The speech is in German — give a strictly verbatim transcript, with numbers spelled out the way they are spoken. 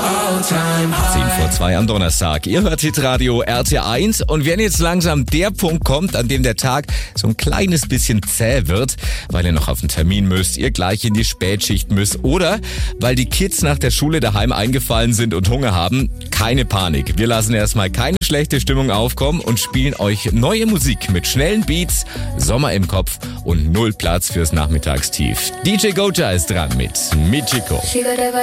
zehn vor zwei am Donnerstag. Ihr hört Hitradio R T eins und wenn jetzt langsam der Punkt kommt, an dem der Tag so ein kleines bisschen zäh wird, weil ihr noch auf den Termin müsst, ihr gleich in die Spätschicht müsst oder weil die Kids nach der Schule daheim eingefallen sind und Hunger haben, keine Panik. Wir lassen erstmal keine schlechte Stimmung aufkommen und spielen euch neue Musik mit schnellen Beats, Sommer im Kopf und null Platz fürs Nachmittagstief. D J Goja ist dran mit Michiko.